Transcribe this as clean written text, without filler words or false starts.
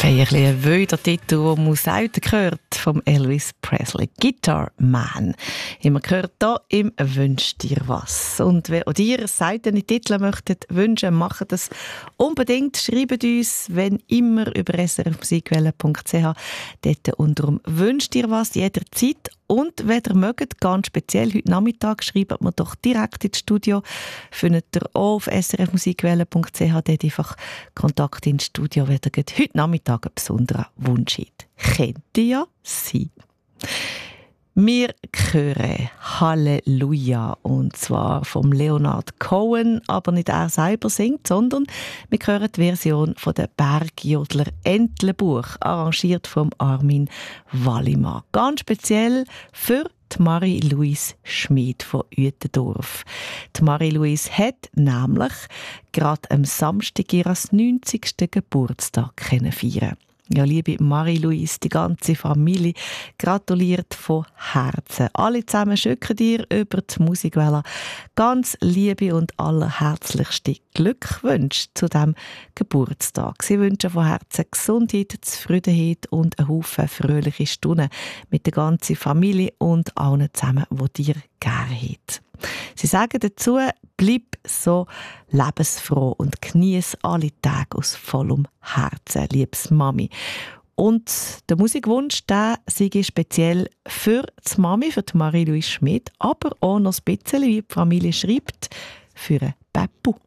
Hey, ein bisschen ein wilder Titel, der man selten gehört, vom Elvis Presley. Guitar Man. Immer gehört hier im «Wünsch dir was». Und wenn ihr seltene Titel möchtet wünschen, macht das unbedingt. Schreibt uns, wenn immer, über srfmusikwelle.ch. Dort unter dem «Wünsch dir was» jederzeit. Und wenn ihr mögt, ganz speziell heute Nachmittag, schreibt mir doch direkt ins Studio. Findet ihr auch auf srfmusikwelle.ch. Dort einfach Kontakt ins Studio, wenn ihr heute Nachmittag einen besonderen Wunsch habt. Könnte ja sein. Wir hören Halleluja, und zwar vom Leonard Cohen, aber nicht er selber singt, sondern wir hören die Version von der Bergjodler Entlebuch, arrangiert vom Armin Wallimann. Ganz speziell für die Marie-Louise Schmid von Uetendorf. Die Marie-Louise hat nämlich gerade am Samstag ihren 90. Geburtstag feiern. Ja, liebe Marie-Louise, die ganze Familie gratuliert von Herzen. Alle zusammen schicken dir über die Musikwelle ganz liebe und allerherzlichste Glückwünsche zu diesem Geburtstag. Sie wünschen von Herzen Gesundheit, Zufriedenheit und einen Haufen fröhliche Stunden mit der ganzen Familie und allen zusammen, die dir gerne haben. Sie sagen dazu, bleib so lebensfroh und genieße alle Tage aus vollem Herzen, liebes Mami. Und der Musikwunsch, der sei speziell für die Mami, für die Marie-Louise Schmid, aber auch noch ein bisschen, wie die Familie schreibt, für einen Peppu.